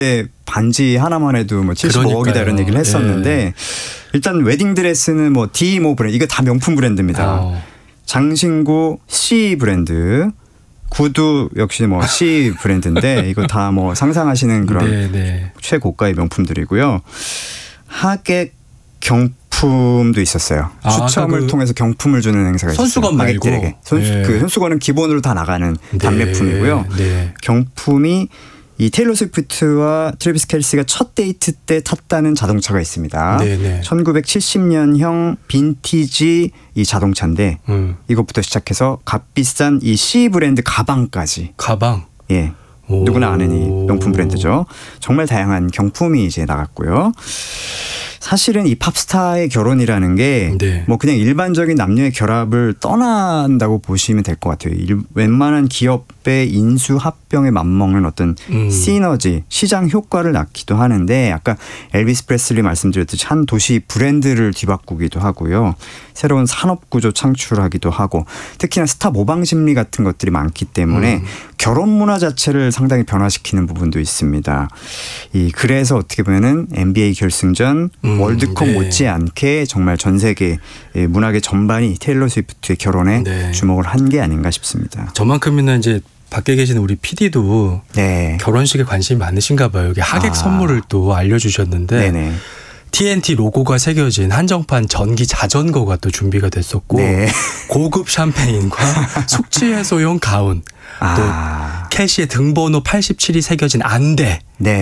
반지 하나만 해도 뭐 75억이다 이런 얘기를 했었는데 일단 웨딩드레스는 뭐 디모 브랜드 이거 다 명품 브랜드입니다. 장신구 C 브랜드, 구두 역시 뭐 C 브랜드인데 이거 다 뭐 상상하시는 그런 최고가의 명품들이고요. 하객 경품도 있었어요. 추첨을 통해서 경품을 주는 행사가 있었어요. 손수건 말고 하객들에게. 그 손수건은 기본으로 다 나가는 단매품이고요. 경품이 이 테일러 스위프트와 트래비스 켈시가 첫 데이트 때 탔다는 자동차가 있습니다. 1970년형 빈티지 이 자동차인데 이것부터 시작해서 값비싼 이 C 브랜드 가방까지. 가방? 예. 누구나 아는 이 명품 브랜드죠. 정말 다양한 경품이 이제 나갔고요. 사실은 이 팝스타의 결혼이라는 게 뭐 그냥 일반적인 남녀의 결합을 떠난다고 보시면 될 것 같아요. 웬만한 기업의 인수 합병에 맞먹는 어떤 시너지, 시장 효과를 낳기도 하는데 아까 엘비스 프레슬리 말씀드렸듯이 한 도시 브랜드를 뒤바꾸기도 하고요. 새로운 산업구조 창출하기도 하고 특히나 스타 모방 심리 같은 것들이 많기 때문에 결혼 문화 자체를 상당히 변화시키는 부분도 있습니다. 그래서 어떻게 보면은 NBA 결승전 월드컵 못지않게 정말 전 세계 문화계 전반이 테일러 스위프트의 결혼에 주목을 한 게 아닌가 싶습니다. 저만큼이나 이제 밖에 계시는 우리 PD도 결혼식에 관심이 많으신가 봐요. 여기 하객 선물을 또 알려주셨는데 TNT 로고가 새겨진 한정판 전기 자전거가 또 준비가 됐었고 고급 샴페인과 숙취 해소용 가운 또 캐시의 등번호 87이 새겨진 안대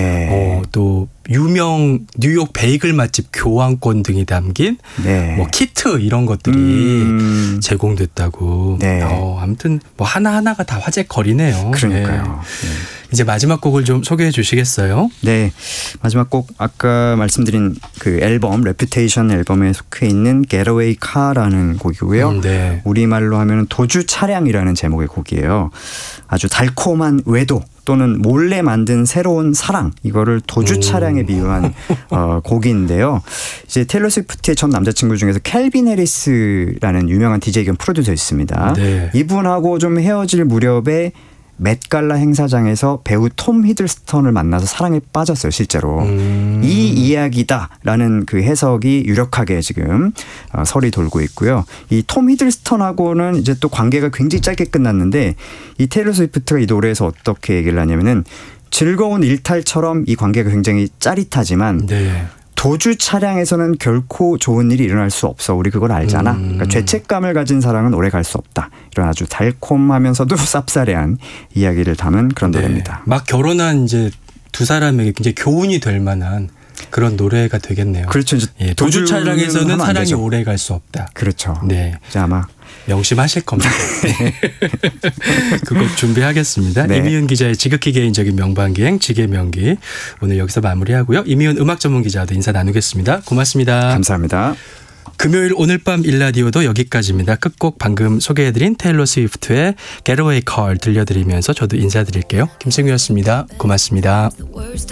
또 유명 뉴욕 베이글 맛집 교환권 등이 담긴 뭐 키트 이런 것들이 제공됐다고 아무튼 뭐 하나하나가 다 화제거리네요. 그러니까요. 이제 마지막 곡을 좀 소개해 주시겠어요? 네. 마지막 곡 아까 말씀드린 그 앨범 레퓨테이션 앨범에 속해 있는 Getaway Car라는 곡이고요. 우리말로 하면 도주 차량이라는 제목의 곡이에요. 아주 달콤한 외도 또는 몰래 만든 새로운 사랑 이거를 도주 차량에 비유한 곡인데요. 이제 테일러 스위프트의 전 남자친구 중에서 켈빈 해리스라는 유명한 DJ 겸 프로듀서 있습니다. 이분하고 좀 헤어질 무렵에 맷갈라 행사장에서 배우 톰 히들스턴을 만나서 사랑에 빠졌어요, 실제로. 이 이야기다라는 그 해석이 유력하게 지금 설이 돌고 있고요. 이 톰 히들스턴하고는 이제 또 관계가 굉장히 짧게 끝났는데 이 테일러 스위프트가 이 노래에서 어떻게 얘기를 하냐면은 즐거운 일탈처럼 이 관계가 굉장히 짜릿하지만 도주 차량에서는 결코 좋은 일이 일어날 수 없어. 우리 그걸 알잖아. 그러니까 죄책감을 가진 사랑은 오래 갈 수 없다. 이런 아주 달콤하면서도 쌉싸래한 이야기를 담은 그런 노래입니다. 막 결혼한 이제 두 사람에게 굉장히 교훈이 될 만한 그런 노래가 되겠네요. 그렇죠. 도주 차량에서는 사랑이 오래 갈 수 없다. 그렇죠. 이제 아마 명심하실 겁니다. 그 곡 준비하겠습니다. 이미윤 기자의 지극히 개인적인 명반기행 지게명기 오늘 여기서 마무리하고요. 이미윤 음악 전문 기자도 인사 나누겠습니다. 고맙습니다. 감사합니다. 금요일 오늘 밤 일라디오도 여기까지입니다. 끝곡 방금 소개해드린 테일러 스위프트의 Getaway Car 들려드리면서 저도 인사드릴게요. 김승규였습니다. 고맙습니다.